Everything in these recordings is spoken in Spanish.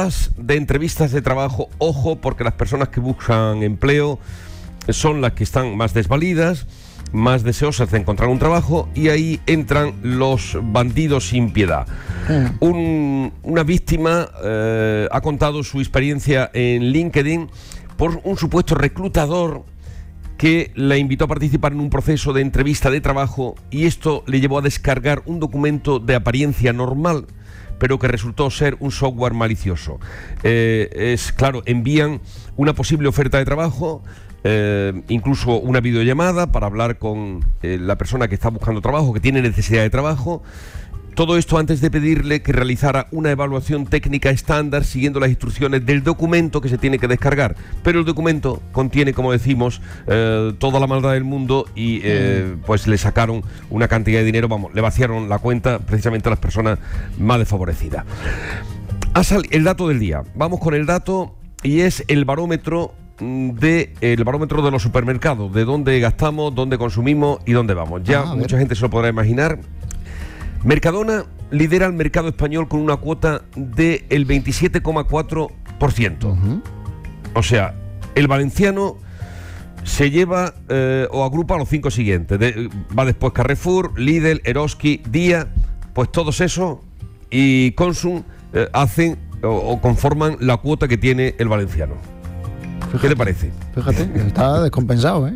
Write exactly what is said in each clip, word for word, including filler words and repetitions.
llamadas de entrevistas de trabajo, ojo, porque las personas que buscan empleo son las que están más desvalidas, más deseosas de encontrar un trabajo, y ahí entran los bandidos sin piedad. Mm. Un, una víctima eh, ha contado su experiencia en LinkedIn por un supuesto reclutador que la invitó a participar en un proceso de entrevista de trabajo, y esto le llevó a descargar un documento de apariencia normal, pero que resultó ser un software malicioso. Eh, es claro, envían una posible oferta de trabajo, eh, incluso una videollamada para hablar con eh, la persona que está buscando trabajo, que tiene necesidad de trabajo. Todo esto antes de pedirle que realizara una evaluación técnica estándar siguiendo las instrucciones del documento que se tiene que descargar. Pero el documento contiene, como decimos, eh, toda la maldad del mundo, y eh, pues le sacaron una cantidad de dinero, vamos, le vaciaron la cuenta precisamente a las personas más desfavorecidas. Ha sal- el dato del día. Vamos con el dato, y es el barómetro de el barómetro de los supermercados, de dónde gastamos, dónde consumimos y dónde vamos. Ya ah, mucha gente se lo podrá imaginar. Mercadona lidera el mercado español con una cuota del veintisiete coma cuatro por ciento. Uh-huh. O sea, el valenciano se lleva eh, o agrupa a los cinco siguientes. De, va después Carrefour, Lidl, Eroski, Día, pues todos esos y Consum eh, hacen o, o conforman la cuota que tiene el valenciano. Fíjate, ¿qué te parece? Fíjate, está descompensado, ¿eh?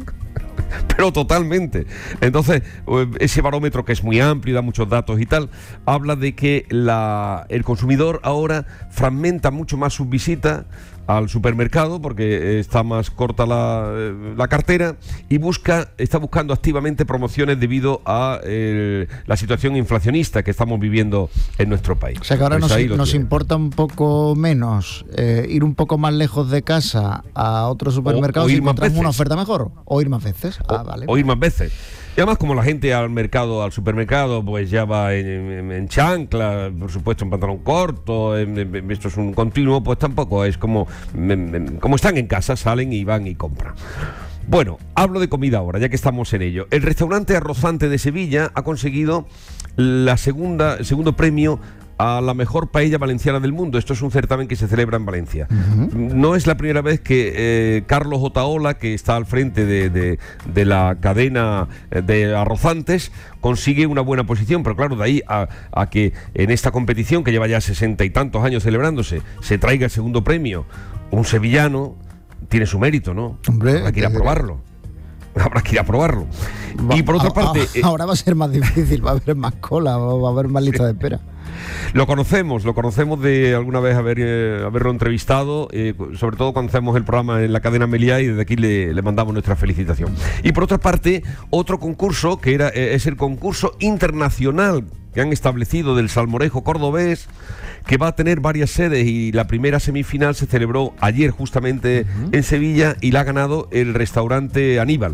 Pero totalmente. Entonces, ese barómetro, que es muy amplio y da muchos datos y tal, habla de que la, el consumidor ahora fragmenta mucho más sus visitas al supermercado, porque está más corta la, la cartera, y busca está buscando activamente promociones debido a el, la situación inflacionista que estamos viviendo en nuestro país. O sea que ahora pues nos, nos importa un poco menos eh, ir un poco más lejos de casa a otro supermercado si encontramos una oferta mejor, o ir más veces. O, ah, vale. o ir más veces. Y además, como la gente al mercado, al supermercado, pues ya va en, en, en chancla, por supuesto en pantalón corto, en, en, esto es un continuo, pues tampoco es como, en, en, como están en casa, salen y van y compran. Bueno, hablo de comida ahora, ya que estamos en ello. El restaurante Arrozante de Sevilla ha conseguido la segunda, el segundo premio a la mejor paella valenciana del mundo. Esto es un certamen que se celebra en Valencia. Uh-huh. No es la primera vez que eh, Carlos Otaola, que está al frente de, de, de la cadena de arrozantes, consigue una buena posición, pero claro, de ahí a, a que en esta competición, que lleva ya sesenta y tantos años celebrándose, se traiga el segundo premio un sevillano, tiene su mérito, ¿no? Hombre, habrá que ir a probarlo. Habrá que ir a probarlo. Va, y por otra a, parte... A, ahora va a ser más difícil, va a haber más cola, va a haber más lista de espera. Lo conocemos, lo conocemos de alguna vez haber, eh, haberlo entrevistado, eh, sobre todo cuando hacemos el programa en la cadena Meliá, y desde aquí le, le mandamos nuestra felicitación. Y por otra parte, otro concurso que era eh, es el concurso internacional que han establecido del salmorejo cordobés, que va a tener varias sedes, y la primera semifinal se celebró ayer justamente uh-huh. en Sevilla, y la ha ganado el restaurante Aníbal.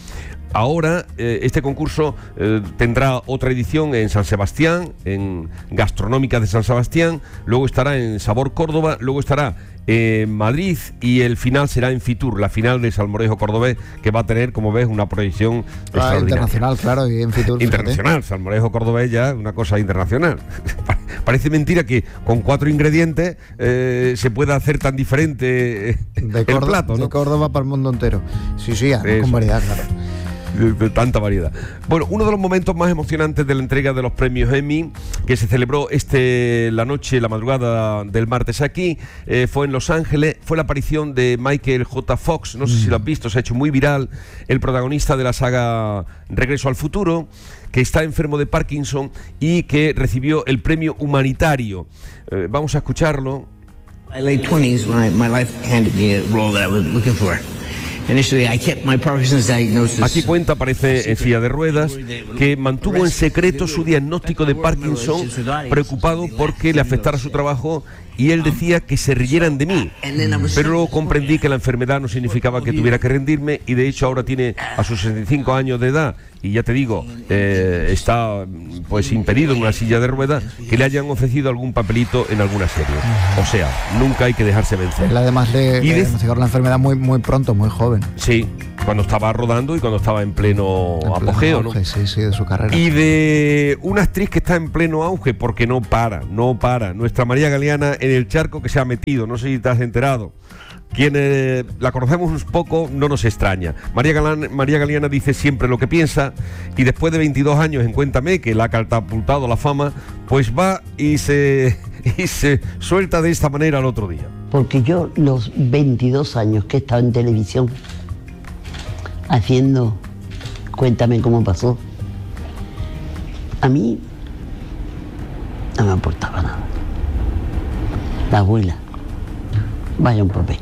Ahora eh, este concurso eh, tendrá otra edición en San Sebastián, en Gastronómica de San Sebastián, luego estará en Sabor Córdoba, luego estará en Madrid, y el final será en Fitur, la final de salmorejo cordobés, que va a tener, como ves, una proyección ah, extraordinaria. Internacional, claro, y en Fitur. Internacional, fíjate. Salmorejo cordobés ya una cosa internacional. Parece mentira que con cuatro ingredientes eh, se pueda hacer tan diferente de el Córdoba, plato, ¿no? De Córdoba para el mundo entero. Sí, sí, con variedad, claro. De, de tanta variedad. Bueno, uno de los momentos más emocionantes de la entrega de los premios Emmy, que se celebró este la noche, la madrugada del martes aquí, eh, fue en Los Ángeles, fue la aparición de Michael J. Fox, no sé mm. si lo has visto, se ha hecho muy viral, el protagonista de la saga Regreso al Futuro, que está enfermo de Parkinson y que recibió el premio humanitario. Eh, vamos a escucharlo. In my late twenties, my, my life handed me a role that I was looking for. Aquí cuenta, aparece en silla de ruedas, que mantuvo en secreto su diagnóstico de Parkinson, preocupado porque le afectara su trabajo, y él decía que se rieran de mí, pero luego comprendí que la enfermedad no significaba que tuviera que rendirme, y de hecho ahora tiene a sus sesenta y cinco años de edad, y ya te digo, eh, está pues impedido en una silla de ruedas, que le hayan ofrecido algún papelito en alguna serie. O sea, nunca hay que dejarse vencer. Él además le diagnosticaron la enfermedad muy, muy pronto, muy joven. Sí, cuando estaba rodando y cuando estaba en pleno en apogeo, pleno auge, ¿no? Sí, sí, de su carrera. Y de una actriz que está en pleno auge, porque no para, no para. Nuestra María Galeana en el charco que se ha metido, no sé si te has enterado. Quienes la conocemos un poco no nos extraña. María, Galán, María Galeana dice siempre lo que piensa y después de veintidós años en Cuéntame, que la ha catapultado a la fama, pues va y se, y se suelta de esta manera al otro día. Porque yo los veintidós años que he estado en televisión haciendo Cuéntame cómo pasó, a mí no me aportaba nada. La abuela, vaya un papel.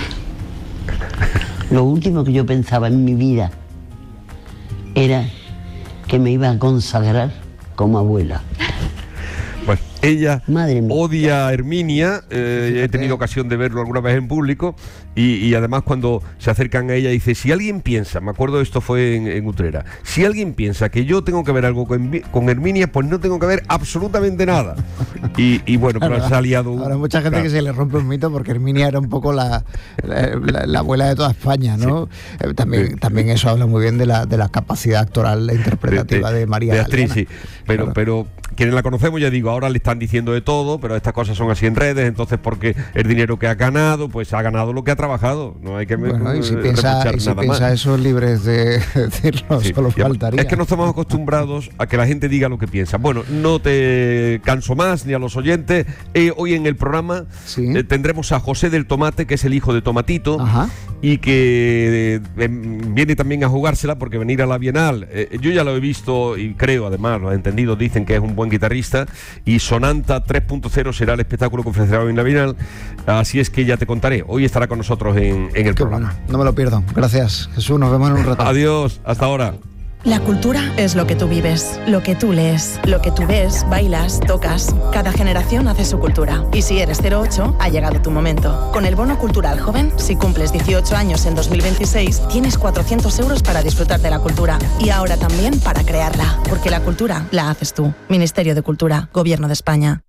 Lo último que yo pensaba en mi vida era que me iba a consagrar como abuela. Pues ella Madre mía. odia a Herminia, eh, he tenido ocasión de verlo alguna vez en público y, y además cuando se acercan a ella dice, si alguien piensa, me acuerdo esto fue en, en Utrera, si alguien piensa que yo tengo que ver algo con, con Herminia, pues no tengo que ver absolutamente nada. Y, y bueno, pero se ha liado... Ahora mucha gente claro. que se le rompe un mito porque Herminia era un poco la, la, la, la abuela de toda España, ¿no? Sí. Eh, también, sí. también eso habla muy bien de la, de la capacidad actoral e interpretativa de, de, de María de actriz, Galeana. sí. Pero, claro. pero quienes la conocemos, ya digo, ahora le están diciendo de todo, pero estas cosas son así en redes, entonces porque el dinero que ha ganado, pues ha ganado lo que ha trabajado, no hay que bueno, y si piensa, y si piensa eso libres de decirlo, sí. solo faltaría. Es que no estamos acostumbrados a que la gente diga lo que piensa. Bueno, no te canso más ni a los oyentes. Eh, hoy en el programa sí. eh, tendremos a José del Tomate, que es el hijo de Tomatito. Ajá. Y que eh, viene también a jugársela porque venir a la Bienal, eh, yo ya lo he visto y creo, además, lo he entendido, dicen que es un buen guitarrista y Sonanta tres punto cero será el espectáculo que ofrecerá hoy en la Bienal, así es que ya te contaré, hoy estará con nosotros en, en el Qué programa. Bueno, no me lo pierdo, gracias Jesús, nos vemos en un rato. Adiós, hasta ahora. La cultura es lo que tú vives, lo que tú lees, lo que tú ves, bailas, tocas. Cada generación hace su cultura. Y si eres cero ocho, ha llegado tu momento. Con el Bono Cultural Joven, si cumples dieciocho años en dos mil veintiséis, tienes cuatrocientos euros para disfrutar de la cultura. Y ahora también para crearla. Porque la cultura la haces tú. Ministerio de Cultura, Gobierno de España.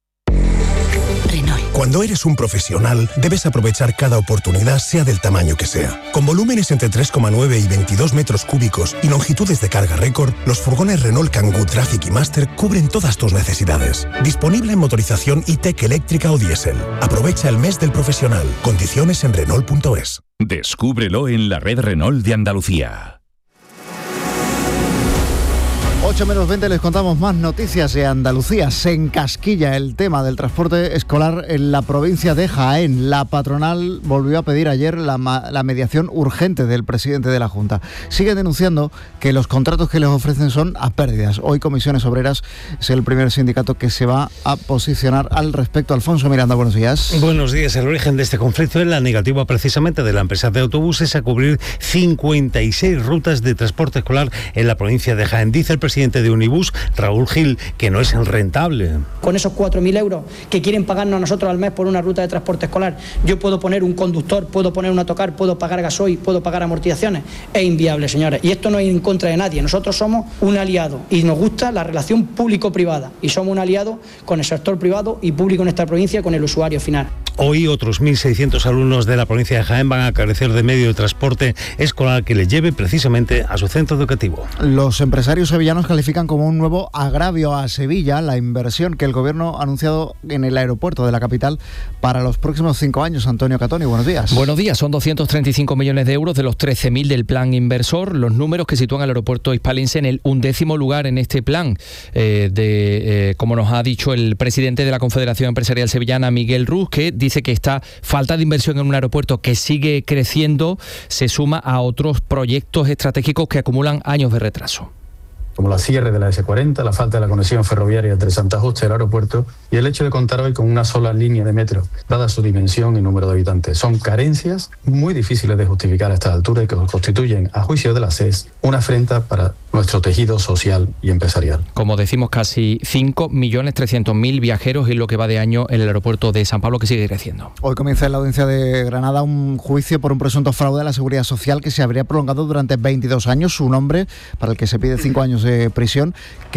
Cuando eres un profesional, debes aprovechar cada oportunidad, sea del tamaño que sea. Con volúmenes entre tres coma nueve y veintidós metros cúbicos y longitudes de carga récord, los furgones Renault Kangoo Traffic y Master cubren todas tus necesidades. Disponible en motorización e-tech eléctrica o diésel. Aprovecha el mes del profesional. Condiciones en Renault punto es. Descúbrelo en la red Renault de Andalucía. ocho menos veinte les contamos más noticias de Andalucía. Se encasquilla el tema del transporte escolar en la provincia de Jaén. La patronal volvió a pedir ayer la, la mediación urgente del presidente de la Junta. Sigue denunciando que los contratos que les ofrecen son a pérdidas. Hoy Comisiones Obreras es el primer sindicato que se va a posicionar al respecto. Alfonso Miranda, buenos días. Buenos días. El origen de este conflicto es la negativa precisamente de la empresa de autobuses a cubrir cincuenta y seis rutas de transporte escolar en la provincia de Jaén. Dice el presidente de Unibus, Raúl Gil, que no es rentable. Con esos cuatro mil euros que quieren pagarnos a nosotros al mes por una ruta de transporte escolar, yo puedo poner un conductor, puedo poner un autocar, puedo pagar gasoil, puedo pagar amortizaciones. Es inviable, señores. Y esto no es en contra de nadie. Nosotros somos un aliado y nos gusta la relación público-privada. Y somos un aliado con el sector privado y público en nuestra provincia, con el usuario final. Hoy otros mil seiscientos alumnos de la provincia de Jaén van a carecer de medio de transporte escolar que les lleve precisamente a su centro educativo. Los empresarios sevillanos califican como un nuevo agravio a Sevilla la inversión que el gobierno ha anunciado en el aeropuerto de la capital para los próximos cinco años. Antonio Catoni, buenos días. Buenos días, son doscientos treinta y cinco millones de euros de los trece mil del plan inversor, los números que sitúan al aeropuerto hispalense en el undécimo lugar en este plan, eh, de, eh, como nos ha dicho el presidente de la Confederación Empresarial Sevillana, Miguel Ruz, que dice que esta falta de inversión en un aeropuerto que sigue creciendo se suma a otros proyectos estratégicos que acumulan años de retraso, como la cierre de la ese cuarenta, la falta de la conexión ferroviaria entre Santa Justa y el aeropuerto y el hecho de contar hoy con una sola línea de metro, dada su dimensión y número de habitantes. Son carencias muy difíciles de justificar a esta altura y que constituyen, a juicio de la S E S, una afrenta para nuestro tejido social y empresarial. Como decimos, casi cinco millones trescientos mil viajeros en lo que va de año en el aeropuerto de San Pablo, que sigue creciendo. Hoy comienza en la audiencia de Granada un juicio por un presunto fraude a la Seguridad Social que se habría prolongado durante veintidós años. Un hombre para el que se pide cinco años de prisión, que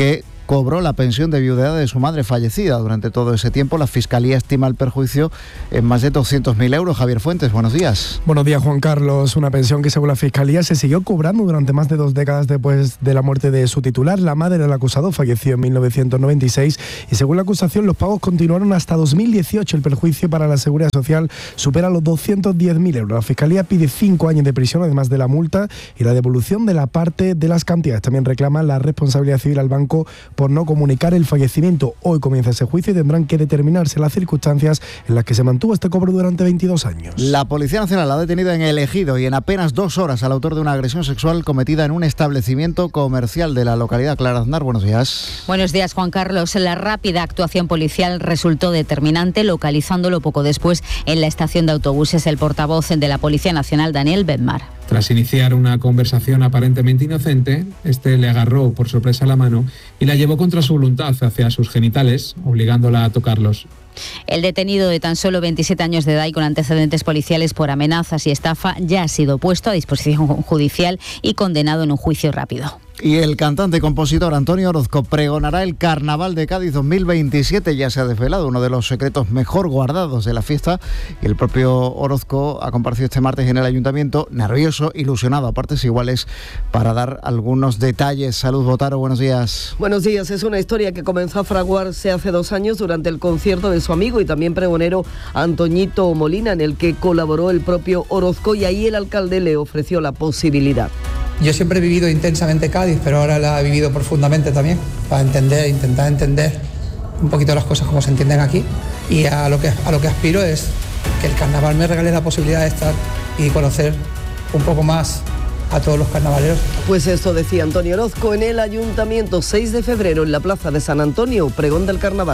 cobró la pensión de viudedad de su madre fallecida. Durante todo ese tiempo, la Fiscalía estima el perjuicio en más de doscientos mil euros. Javier Fuentes, buenos días. Buenos días, Juan Carlos. Una pensión que, según la Fiscalía, se siguió cobrando durante más de dos décadas después de la muerte de su titular. La madre del acusado falleció en mil novecientos noventa y seis y, según la acusación, los pagos continuaron hasta dos mil dieciocho. El perjuicio para la Seguridad Social supera los doscientos diez mil euros. La Fiscalía pide cinco años de prisión, además de la multa y la devolución de la parte de las cantidades. También reclama la responsabilidad civil al banco por no comunicar el fallecimiento. Hoy comienza ese juicio y tendrán que determinarse las circunstancias en las que se mantuvo este cobro durante veintidós años. La Policía Nacional ha detenido en El Ejido y en apenas dos horas al autor de una agresión sexual cometida en un establecimiento comercial de la localidad. Clara Aznar, buenos días. Buenos días, Juan Carlos. La rápida actuación policial resultó determinante, localizándolo poco después en la estación de autobuses. El portavoz de la Policía Nacional, Daniel Bedmar. Tras iniciar una conversación aparentemente inocente, este le agarró por sorpresa la mano y la llevó contra su voluntad hacia sus genitales, obligándola a tocarlos. El detenido, de tan solo veintisiete años de edad y con antecedentes policiales por amenazas y estafa, ya ha sido puesto a disposición judicial y condenado en un juicio rápido. Y el cantante y compositor Antonio Orozco pregonará el Carnaval de Cádiz dos mil veintisiete. Ya se ha desvelado uno de los secretos mejor guardados de la fiesta. Y el propio Orozco ha comparecido este martes en el Ayuntamiento, nervioso, ilusionado a partes iguales, para dar algunos detalles. Salud, Botaro, buenos días. Buenos días. Es una historia que comenzó a fraguarse hace dos años durante el concierto de su amigo y también pregonero Antoñito Molina, en el que colaboró el propio Orozco, y ahí el alcalde le ofreció la posibilidad. Yo siempre he vivido intensamente Cádiz, pero ahora la he vivido profundamente también, para entender, intentar entender un poquito las cosas como se entienden aquí. Y a lo que, a lo que aspiro es que el carnaval me regale la posibilidad de estar y conocer un poco más a todos los carnavaleros. Pues eso decía Antonio Orozco en el Ayuntamiento. seis de febrero en la Plaza de San Antonio, pregón del carnaval.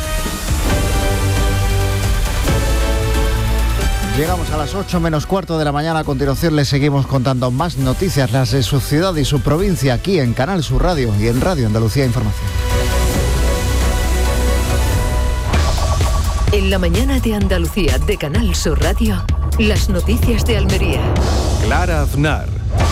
Llegamos a las ocho menos cuarto de la mañana. A continuación les seguimos contando más noticias, las de su ciudad y su provincia, aquí en Canal Sur Radio y en Radio Andalucía Información. En la mañana de Andalucía de Canal Sur Radio, las noticias de Almería. Clara Aznar.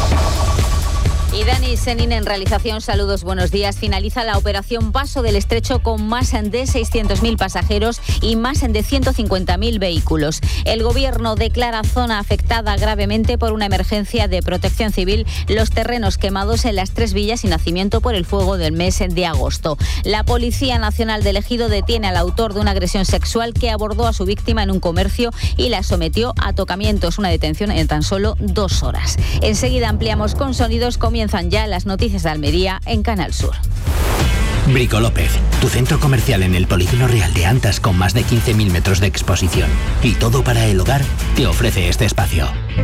Y Dani Senin en realización. Saludos, buenos días. Finaliza la operación Paso del Estrecho con más de seiscientos mil pasajeros y más de ciento cincuenta mil vehículos. El Gobierno declara zona afectada gravemente por una emergencia de protección civil los terrenos quemados en las tres villas y nacimiento por el fuego del mes de agosto. La Policía Nacional del Ejido detiene al autor de una agresión sexual que abordó a su víctima en un comercio y la sometió a tocamientos. Una detención en tan solo dos horas. Enseguida ampliamos con sonidos. Comienzan ya las noticias de Almería en Canal Sur. Bricolópez, tu centro comercial en el Polígono Real de Antas con más de quince mil metros de exposición. Y todo para el hogar te ofrece este espacio.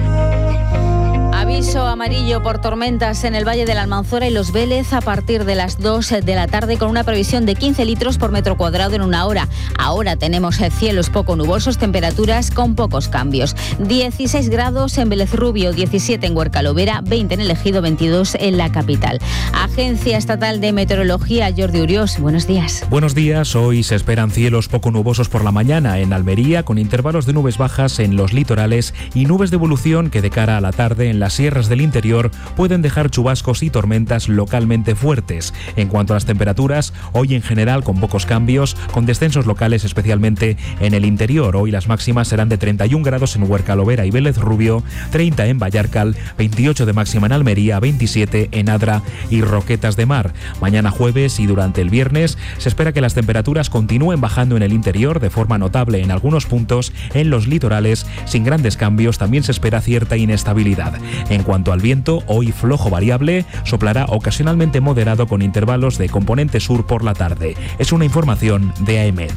Aviso amarillo por tormentas en el Valle de la Almanzora y Los Vélez a partir de las dos de la tarde, con una previsión de quince litros por metro cuadrado en una hora. Ahora tenemos cielos poco nubosos, temperaturas con pocos cambios. dieciséis grados en Vélez Rubio, diecisiete en Huerca-Lovera, veinte en el Ejido, veintidós en la capital. Agencia Estatal de Meteorología, Jordi Uriós, buenos días. Buenos días. Hoy se esperan cielos poco nubosos por la mañana en Almería, con intervalos de nubes bajas en los litorales y nubes de evolución que de cara a la tarde en las sierras del interior pueden dejar chubascos y tormentas localmente fuertes. En cuanto a las temperaturas, hoy en general con pocos cambios, con descensos locales especialmente en el interior. Hoy las máximas serán de treinta y un grados en Huerca-Lovera y Vélez Rubio, treinta en Vallarcal, veintiocho de máxima en Almería, veintisiete en Adra y Roquetas de Mar. Mañana jueves y durante el viernes se espera que las temperaturas continúen bajando en el interior de forma notable en algunos puntos. En los litorales, sin grandes cambios, también se espera cierta inestabilidad. En cuanto al viento, hoy flojo variable, soplará ocasionalmente moderado con intervalos de componente sur por la tarde. Es una información de AEMET.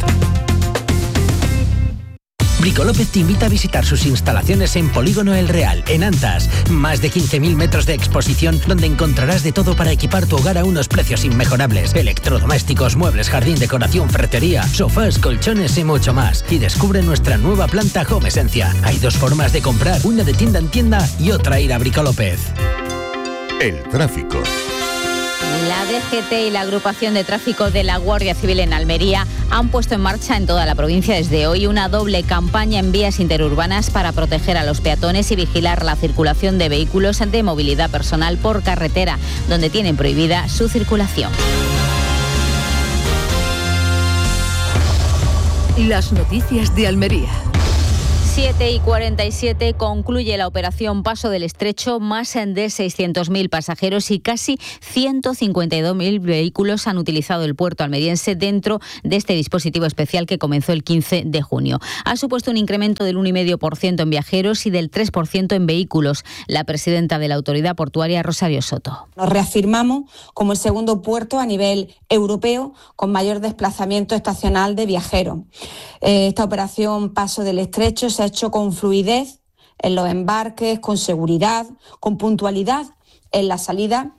Bricolópez te invita a visitar sus instalaciones en Polígono El Real, en Antas. Más de quince mil metros de exposición donde encontrarás de todo para equipar tu hogar a unos precios inmejorables. Electrodomésticos, muebles, jardín, decoración, ferretería, sofás, colchones y mucho más. Y descubre nuestra nueva planta Home Esencia. Hay dos formas de comprar, una de tienda en tienda y otra ir a Bricolópez. El tráfico. La D G T y la agrupación de tráfico de la Guardia Civil en Almería han puesto en marcha en toda la provincia desde hoy una doble campaña en vías interurbanas para proteger a los peatones y vigilar la circulación de vehículos de movilidad personal por carretera, donde tienen prohibida su circulación. Las noticias de Almería. siete y cuarenta y siete concluye la operación Paso del Estrecho. Más de seiscientos mil pasajeros y casi ciento cincuenta y dos mil vehículos han utilizado el puerto almeriense dentro de este dispositivo especial que comenzó el quince de junio. Ha supuesto un incremento del uno coma cinco por ciento en viajeros y del tres por ciento en vehículos. La presidenta de la autoridad portuaria, Rosario Soto. Nos reafirmamos como el segundo puerto a nivel europeo con mayor desplazamiento estacional de viajeros. Esta operación Paso del Estrecho se ha hecho con fluidez en los embarques, con seguridad, con puntualidad en la salida.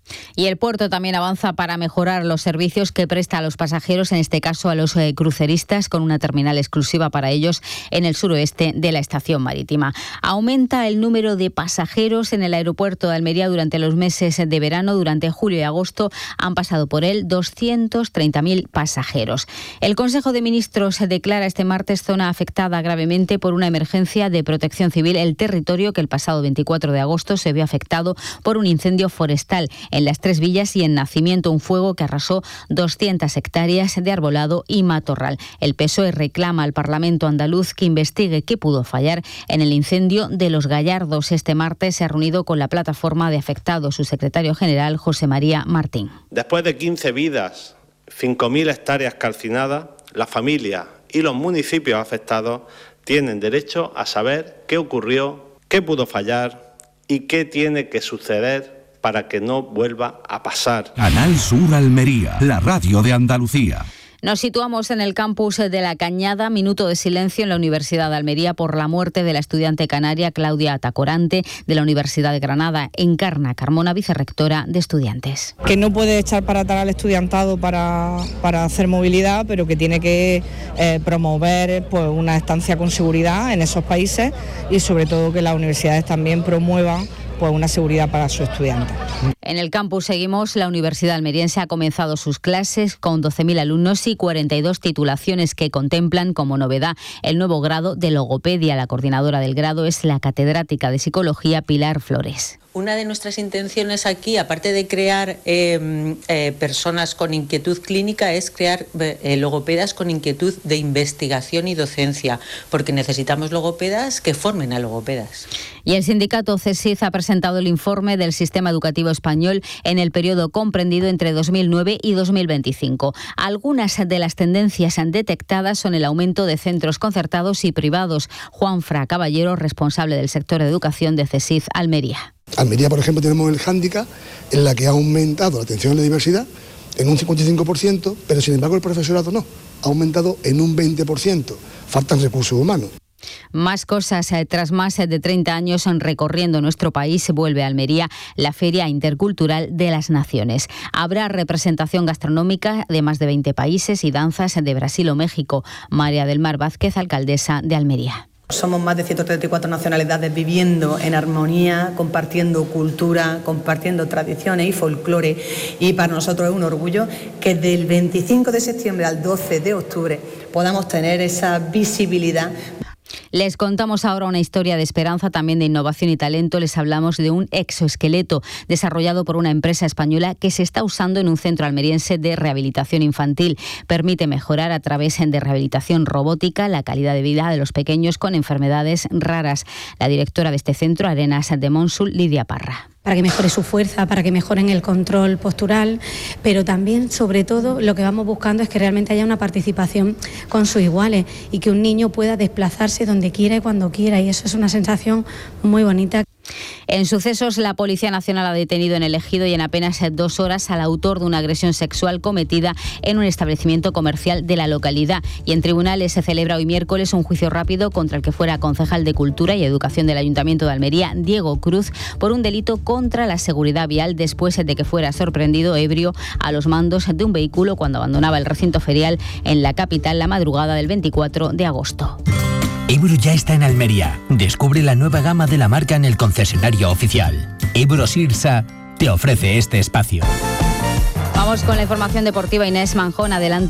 Y el puerto también avanza para mejorar los servicios que presta a los pasajeros, en este caso a los eh, cruceristas, con una terminal exclusiva para ellos en el suroeste de la estación marítima. Aumenta el número de pasajeros en el aeropuerto de Almería durante los meses de verano. Durante julio y agosto han pasado por él doscientos treinta mil pasajeros. El Consejo de Ministros declara este martes zona afectada gravemente por una emergencia de protección civil el territorio que el pasado veinticuatro de agosto se vio afectado por un incendio forestal en las Tres Villas y en Nacimiento, un fuego que arrasó doscientas hectáreas de arbolado y matorral. El P S O E reclama al Parlamento andaluz que investigue qué pudo fallar en el incendio de Los Gallardos. Este martes se ha reunido con la plataforma de afectados su secretario general, José María Martín. Después de quince vidas, cinco mil hectáreas calcinadas, la familia y los municipios afectados tienen derecho a saber qué ocurrió, qué pudo fallar y qué tiene que suceder para que no vuelva a pasar. Canal Sur Almería, la radio de Andalucía. Nos situamos en el campus de La Cañada, minuto de silencio en la Universidad de Almería por la muerte de la estudiante canaria Claudia Atacorante de la Universidad de Granada. Encarna Carmona, vicerrectora de Estudiantes. Que no puede echar para atrás al estudiantado para, para hacer movilidad, pero que tiene que eh, promover pues, una estancia con seguridad en esos países y sobre todo que las universidades también promuevan pues una seguridad para sus estudiantes. En el campus seguimos. La Universidad Almeriense ha comenzado sus clases con doce mil alumnos y cuarenta y dos titulaciones que contemplan como novedad el nuevo grado de logopedia. La coordinadora del grado es la catedrática de Psicología Pilar Flores. Una de nuestras intenciones aquí, aparte de crear eh, eh, personas con inquietud clínica, es crear eh, logopedas con inquietud de investigación y docencia, porque necesitamos logopedas que formen a logopedas. Y el sindicato CESID ha presentado el informe del sistema educativo español en el periodo comprendido entre dos mil nueve y dos mil veinticinco. Algunas de las tendencias detectadas son el aumento de centros concertados y privados. Juanfra Caballero, responsable del sector de educación de CESID Almería. Almería, por ejemplo, tenemos el hándicap en la que ha aumentado la atención a la diversidad en un cincuenta y cinco por ciento, pero sin embargo el profesorado no, ha aumentado en un veinte por ciento. Faltan recursos humanos. Más cosas. Tras más de treinta años recorriendo nuestro país, vuelve a Almería la Feria Intercultural de las Naciones. Habrá representación gastronómica de más de veinte países y danzas de Brasil o México. María del Mar Vázquez, alcaldesa de Almería. Somos más de ciento treinta y cuatro nacionalidades viviendo en armonía, compartiendo cultura, compartiendo tradiciones y folclore, y para nosotros es un orgullo que del veinticinco de septiembre al doce de octubre podamos tener esa visibilidad. Les contamos ahora una historia de esperanza, también de innovación y talento. Les hablamos de un exoesqueleto desarrollado por una empresa española que se está usando en un centro almeriense de rehabilitación infantil. Permite mejorar a través de rehabilitación robótica la calidad de vida de los pequeños con enfermedades raras. La directora de este centro, Arenas de Monsul, Lidia Parra. Para que mejore su fuerza, para que mejoren el control postural, pero también, sobre todo, lo que vamos buscando es que realmente haya una participación con sus iguales y que un niño pueda desplazarse donde quiera y cuando quiera, y eso es una sensación muy bonita. En sucesos, la Policía Nacional ha detenido en el Ejido y en apenas dos horas al autor de una agresión sexual cometida en un establecimiento comercial de la localidad. Y en tribunales se celebra hoy miércoles un juicio rápido contra el que fuera concejal de Cultura y Educación del Ayuntamiento de Almería, Diego Cruz, por un delito contra la seguridad vial después de que fuera sorprendido ebrio a los mandos de un vehículo cuando abandonaba el recinto ferial en la capital la madrugada del veinticuatro de agosto. Ebro ya está en Almería. Descubre la nueva gama de la marca en el concesionario oficial. Ebro Sirsa te ofrece este espacio. Vamos con la información deportiva. Inés Manjón, adelante.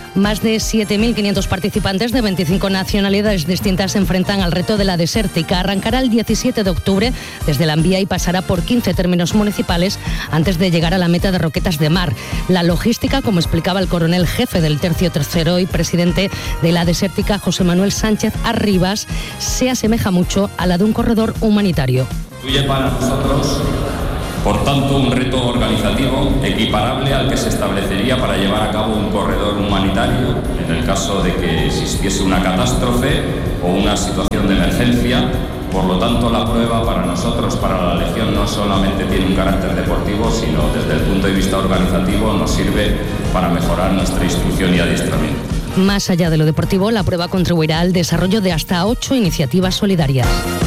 Más de siete mil quinientos participantes de veinticinco nacionalidades distintas se enfrentan al reto de la desértica. Arrancará el diecisiete de octubre desde la Envía y pasará por quince términos municipales antes de llegar a la meta de Roquetas de Mar. La logística, como explicaba el coronel jefe del Tercio Tercero y presidente de la desértica, José Manuel Sánchez Arribas, se asemeja mucho a la de un corredor humanitario. Constituye para nosotros, por tanto, un reto organizativo equiparable al que se establecería para llevar a cabo un corredor humanitario en el caso de que existiese una catástrofe o una situación de emergencia. Por lo tanto, la prueba para nosotros, para la Legión, no solamente tiene un carácter deportivo, sino desde el punto de vista organizativo nos sirve para mejorar nuestra instrucción y adiestramiento. Más allá de lo deportivo, la prueba contribuirá al desarrollo de hasta ocho iniciativas solidarias.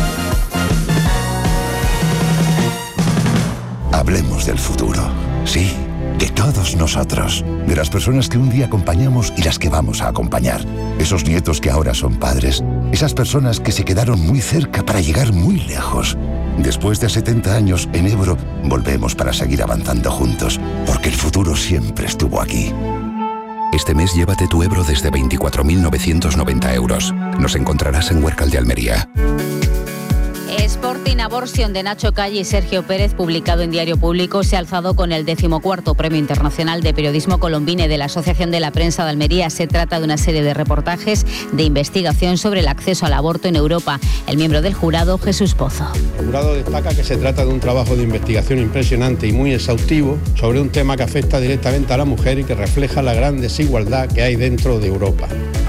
Hablemos del futuro. Sí, de todos nosotros. De las personas que un día acompañamos y las que vamos a acompañar. Esos nietos que ahora son padres. Esas personas que se quedaron muy cerca para llegar muy lejos. Después de setenta años, en Ebro, volvemos para seguir avanzando juntos. Porque el futuro siempre estuvo aquí. Este mes llévate tu Ebro desde veinticuatro mil novecientos noventa euros. Nos encontrarás en Huércal de Almería. Sporting Abortion de Nacho Calle y Sergio Pérez, publicado en Diario Público, se ha alzado con el decimocuarto Premio Internacional de Periodismo Colombine de la Asociación de la Prensa de Almería. Se trata de una serie de reportajes de investigación sobre el acceso al aborto en Europa. El miembro del jurado, Jesús Pozo. El jurado destaca que se trata de un trabajo de investigación impresionante y muy exhaustivo sobre un tema que afecta directamente a la mujer y que refleja la gran desigualdad que hay dentro de Europa.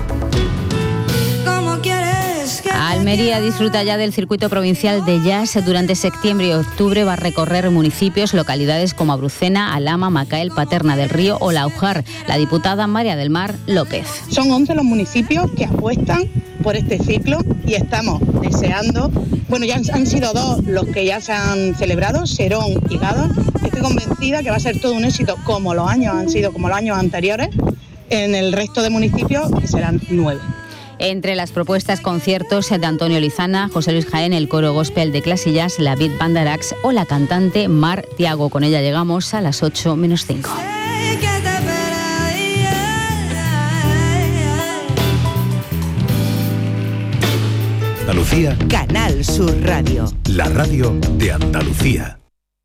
Almería disfruta ya del circuito provincial de jazz. Durante septiembre y octubre va a recorrer municipios, localidades como Abrucena, Alhama, Macael, Paterna del Río o Laujar. La diputada María del Mar López. Son once los municipios que apuestan por este ciclo y estamos deseando, bueno, ya han, han sido dos los que ya se han celebrado, Serón y Gada. Estoy convencida que va a ser todo un éxito como los años han sido, como los años anteriores, en el resto de municipios, que serán nueve. Entre las propuestas, conciertos de Antonio Lizana, José Luis Jaén, el coro gospel de Clasillas, la Big Band Arax o la cantante Mar Tiago. Con ella llegamos a las ocho menos cinco. Andalucía. Canal Sur Radio. La radio de Andalucía.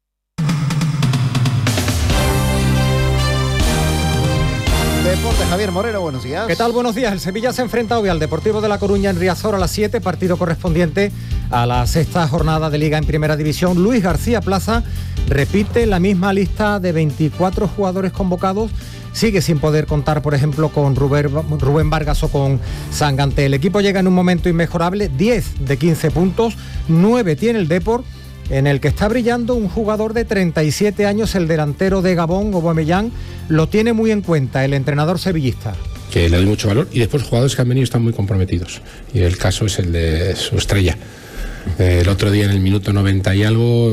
Deporte, Javier Moreno, buenos días. ¿Qué tal? Buenos días. El Sevilla se enfrenta hoy al Deportivo de La Coruña en Riazor a las siete, partido correspondiente a la sexta jornada de Liga en Primera División. Luis García Plaza repite la misma lista de veinticuatro jugadores convocados. Sigue sin poder contar, por ejemplo, con Rubén, Rubén Vargas o con Sangante. El equipo llega en un momento inmejorable, diez de quince puntos, nueve tiene el Depor, en el que está brillando un jugador de treinta y siete años, el delantero de Gabón, Aubameyang. Lo tiene muy en cuenta el entrenador sevillista. Que le doy mucho valor y después jugadores que han venido están muy comprometidos y el caso es el de su estrella. El otro día en el minuto noventa y algo,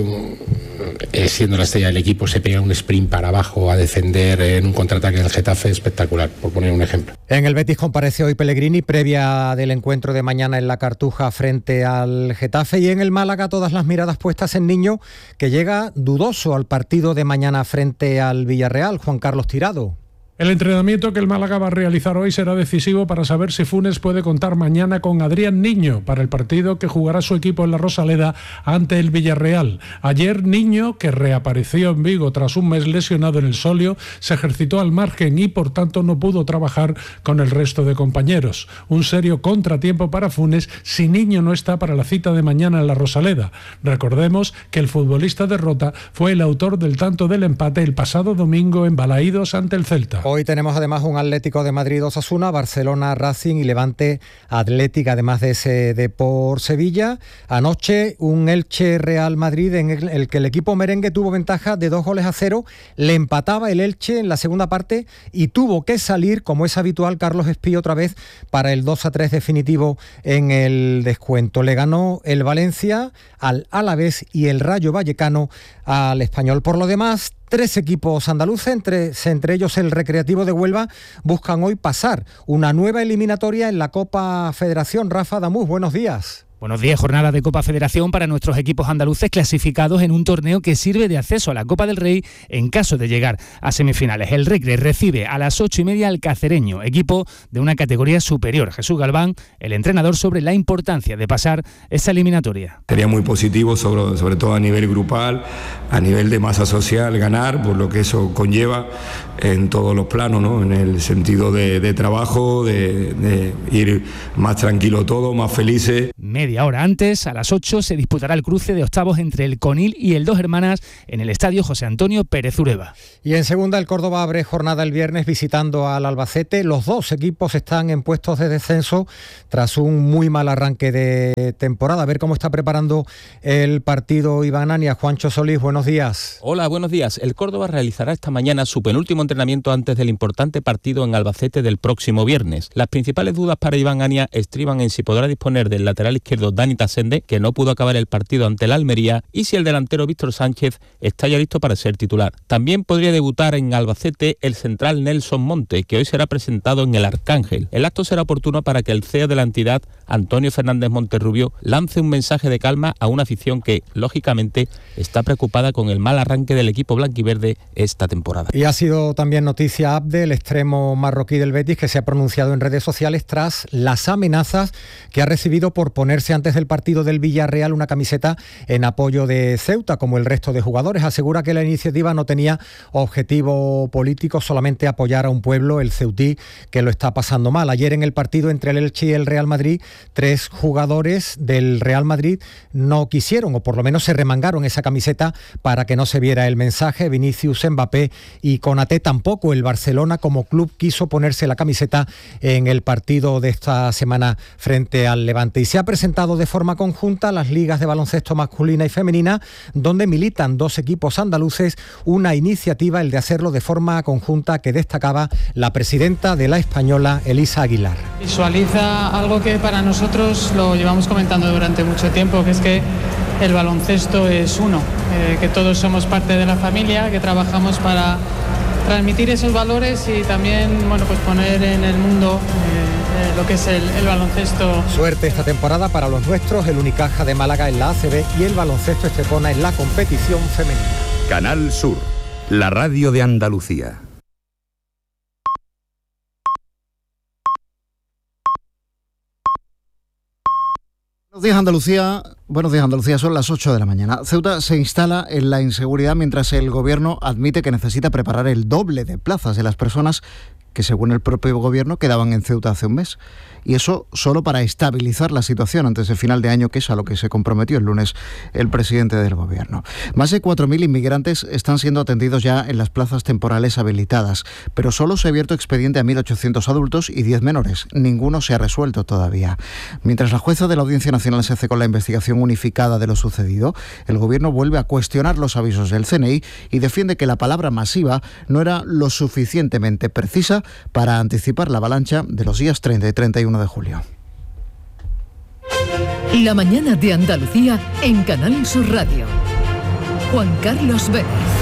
eh, siendo la estrella del equipo, se pega un sprint para abajo a defender en un contraataque del Getafe espectacular, por poner un ejemplo. En el Betis compareció hoy Pellegrini previa del encuentro de mañana en la Cartuja frente al Getafe, y en el Málaga todas las miradas puestas en Niño, que llega dudoso al partido de mañana frente al Villarreal. Juan Carlos Tirado. El entrenamiento que el Málaga va a realizar hoy será decisivo para saber si Funes puede contar mañana con Adrián Niño para el partido que jugará su equipo en la Rosaleda ante el Villarreal. Ayer Niño, que reapareció en Vigo tras un mes lesionado en el sóleo, se ejercitó al margen y por tanto no pudo trabajar con el resto de compañeros. Un serio contratiempo para Funes si Niño no está para la cita de mañana en la Rosaleda. Recordemos que el futbolista de Rota fue el autor del tanto del empate el pasado domingo en Balaídos ante el Celta. Hoy tenemos además un Atlético de Madrid Osasuna, Barcelona Racing y Levante Atlético, además de ese de por Sevilla. Anoche un Elche Real Madrid en el que el equipo merengue tuvo ventaja de dos goles a cero, le empataba el Elche en la segunda parte y tuvo que salir, como es habitual, Carlos Espí otra vez para el dos a tres definitivo en el descuento. Le ganó el Valencia al Alavés y el Rayo Vallecano al Español. Por lo demás, tres equipos andaluces, entre, entre ellos el Recreativo de Huelva, buscan hoy pasar una nueva eliminatoria en la Copa Federación. Rafa Damús, buenos días. Buenos días. Jornada de Copa Federación para nuestros equipos andaluces clasificados en un torneo que sirve de acceso a la Copa del Rey en caso de llegar a semifinales. El Recre recibe a las ocho y media al Cacereño, equipo de una categoría superior. Jesús Galván, el entrenador, sobre la importancia de pasar esa eliminatoria. Sería muy positivo, sobre, sobre todo a nivel grupal, a nivel de masa social, ganar, por lo que eso conlleva en todos los planos, ¿no? En el sentido de, de trabajo, de, de ir más tranquilo todo, más felices. Media hora antes, a las ocho, se disputará el cruce de octavos entre el Conil y el Dos Hermanas en el estadio José Antonio Pérez Ureba. Y en segunda, el Córdoba abre jornada el viernes visitando al Albacete. Los dos equipos están en puestos de descenso tras un muy mal arranque de temporada. A ver cómo está preparando el partido Iván Ania. Juancho Solís, buenos días. Hola, buenos días. El Córdoba realizará esta mañana su penúltimo entrenamiento antes del importante partido en Albacete del próximo viernes. Las principales dudas para Iván Ania estriban en si podrá disponer del lateral izquierdo Dani Tasende, que no pudo acabar el partido ante el Almería, y si el delantero Víctor Sánchez está ya listo para ser titular. También podría debutar en Albacete el central Nelson Monte, que hoy será presentado en el Arcángel. El acto será oportuno para que el C E O de la entidad, Antonio Fernández Monterrubio, lance un mensaje de calma a una afición que, lógicamente, está preocupada con el mal arranque del equipo blanquiverde esta temporada. Y ha sido también noticia Abde, el extremo marroquí del Betis, que se ha pronunciado en redes sociales tras las amenazas que ha recibido por ponerse antes del partido del Villarreal una camiseta en apoyo de Ceuta, como el resto de jugadores. Asegura que la iniciativa no tenía objetivo político, solamente apoyar a un pueblo, el ceutí, que lo está pasando mal. Ayer en el partido entre el Elche y el Real Madrid, tres jugadores del Real Madrid no quisieron, o por lo menos se remangaron esa camiseta para que no se viera el mensaje. Vinicius, Mbappé y Konaté tampoco. El Barcelona como club quiso ponerse la camiseta en el partido de esta semana frente al Levante. Y se ha presentado de forma conjunta las ligas de baloncesto masculina y femenina, donde militan dos equipos andaluces, una iniciativa, el de hacerlo de forma conjunta, que destacaba la presidenta de la Española, Elisa Aguilar. Visualiza algo que para nosotros lo llevamos comentando durante mucho tiempo, que es que el baloncesto es uno, eh, que todos somos parte de la familia, que trabajamos para transmitir esos valores y también, bueno, pues poner en el mundo eh, eh, lo que es el, el baloncesto. Suerte esta temporada para los nuestros, el Unicaja de Málaga en la A C B y el baloncesto Estepona en la competición femenina. Canal Sur, la radio de Andalucía. Buenos días, Andalucía. Buenos días, Andalucía. Son las ocho de la mañana. Ceuta se instala en la inseguridad mientras el gobierno admite que necesita preparar el doble de plazas de las personas que, según el propio gobierno, quedaban en Ceuta hace un mes. Y eso solo para estabilizar la situación antes del final de año, que es a lo que se comprometió el lunes el presidente del gobierno. Más de cuatro mil inmigrantes están siendo atendidos ya en las plazas temporales habilitadas, pero solo se ha abierto expediente a mil ochocientos adultos y diez menores. Ninguno se ha resuelto todavía. Mientras la jueza de la Audiencia Nacional se hace con la investigación unificada de lo sucedido, el gobierno vuelve a cuestionar los avisos del C N I y defiende que la palabra masiva no era lo suficientemente precisa para anticipar la avalancha de los días treinta y treinta y uno de julio. La mañana de Andalucía en Canal Sur Radio. Juan Carlos Vélez.